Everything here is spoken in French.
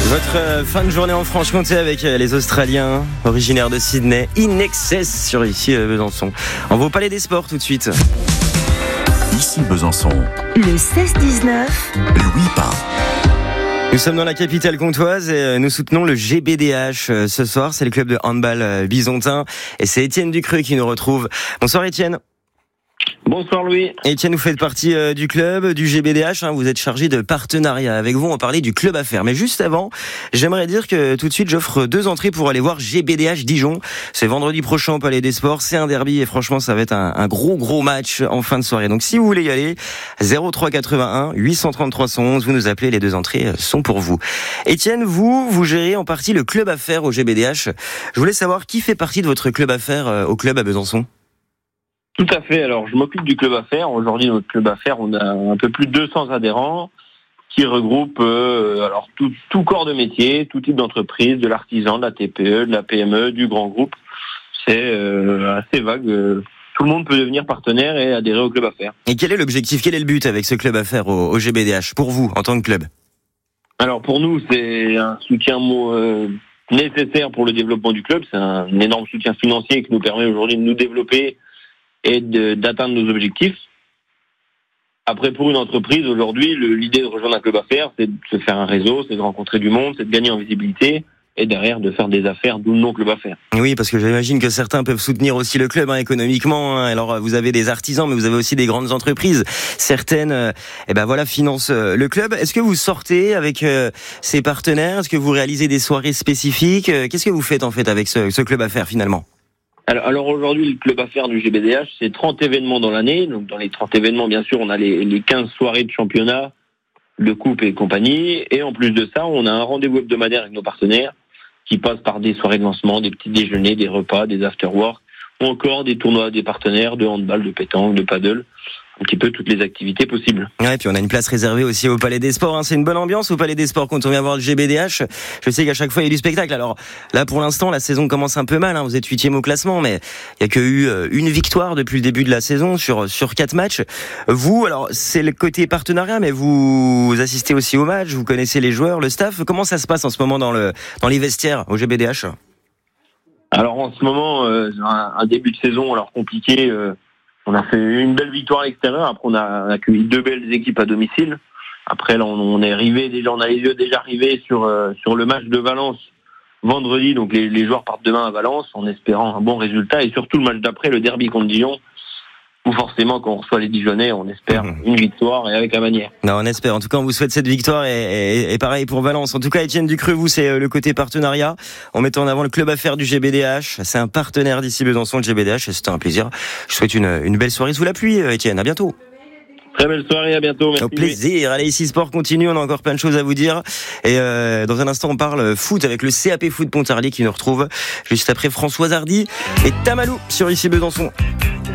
Votre fin de journée en Franche-Comté avec les Australiens originaires de Sydney, In Excess sur ici Besançon. On va au Palais des Sports tout de suite. Ici Besançon. Le 16-19. Louis Pain. Nous sommes dans la capitale comtoise et nous soutenons le GBDH. Ce soir, c'est le club de handball bisontin et c'est Étienne Ducreux qui nous retrouve. Bonsoir Étienne. Bonsoir Louis. Étienne, vous faites partie du club, du GBDH, vous êtes chargé de partenariat. Avec vous, on va parler du club à faire. Mais juste avant, j'aimerais dire que tout de suite, j'offre 2 entrées pour aller voir GBDH Dijon. C'est vendredi prochain au Palais des Sports, c'est un derby et franchement, ça va être un gros match en fin de soirée. Donc si vous voulez y aller, 03 81 833 111, vous nous appelez, les 2 entrées sont pour vous. Étienne, vous gérez en partie le club à faire au GBDH. Je voulais savoir qui fait partie de votre club à faire au club à Besançon. Tout à fait. Alors, je m'occupe du club à faire. Aujourd'hui, notre club à faire, on a un peu plus de 200 adhérents qui regroupent alors tout corps de métier, tout type d'entreprise, de l'artisan, de la TPE, de la PME, du grand groupe. C'est assez vague. Tout le monde peut devenir partenaire et adhérer au club à faire. Et quel est l'objectif, quel est le but avec ce club à faire au GBDH, pour vous, en tant que club ? Alors, pour nous, c'est un soutien nécessaire pour le développement du club. C'est un énorme soutien financier qui nous permet aujourd'hui de nous développer et d'atteindre nos objectifs. Après, pour une entreprise, aujourd'hui, l'idée de rejoindre un club à faire, c'est de se faire un réseau, c'est de rencontrer du monde, c'est de gagner en visibilité et derrière de faire des affaires, d'où le nom club à faire. Oui, parce que j'imagine que certains peuvent soutenir aussi le club économiquement. Alors, vous avez des artisans, mais vous avez aussi des grandes entreprises. Certaines, financent le club. Est-ce que vous sortez avec ces partenaires ? Est-ce que vous réalisez des soirées spécifiques ? Qu'est-ce que vous faites en fait avec ce club à faire finalement ? Alors aujourd'hui, le club à faire du GBDH, c'est 30 événements dans l'année. Donc dans les 30 événements, bien sûr, on a les 15 soirées de championnat, de coupe et compagnie. Et en plus de ça, on a un rendez-vous hebdomadaire avec nos partenaires qui passent par des soirées de lancement, des petits déjeuners, des repas, des after-work, ou encore des tournois des partenaires de handball, de pétanque, de paddle. Un petit peu toutes les activités possibles. Ouais, puis on a une place réservée aussi au Palais des Sports. C'est une bonne ambiance au Palais des Sports quand on vient voir le GBDH. Je sais qu'à chaque fois il y a du spectacle. Alors là, pour l'instant, la saison commence un peu mal. Vous êtes 8e au classement, mais il y a que eu une victoire depuis le début de la saison sur 4 matchs. Vous, alors c'est le côté partenariat, mais vous assistez aussi aux matchs. Vous connaissez les joueurs, le staff. Comment ça se passe en ce moment dans les vestiaires au GBDH ? Alors en ce moment, un début de saison alors compliqué. On a fait une belle victoire à l'extérieur. Après, on a accueilli 2 belles équipes à domicile. Après, là, on est arrivé déjà, on a les yeux déjà rivés sur le match de Valence vendredi. Donc, les joueurs partent demain à Valence en espérant un bon résultat. Et surtout, le match d'après, le derby contre Dijon, où forcément, quand on reçoit les Dijonnais, on espère une victoire et avec la manière. Non, on espère. En tout cas, on vous souhaite cette victoire et pareil pour Valence. En tout cas, Étienne Ducreux, vous, c'est le côté partenariat. En mettant en avant le club à faire du GBDH. C'est un partenaire d'ici Besançon, le GBDH, et c'était un plaisir. Je souhaite une belle soirée sous la pluie, Étienne. À bientôt. Très belle soirée, à bientôt. Merci. Au plaisir. Allez, ici Sport continue, on a encore plein de choses à vous dire. Et dans un instant, on parle foot avec le CAP Foot Pontarlier qui nous retrouve juste après Françoise Hardy et Tamalou sur ici Besançon.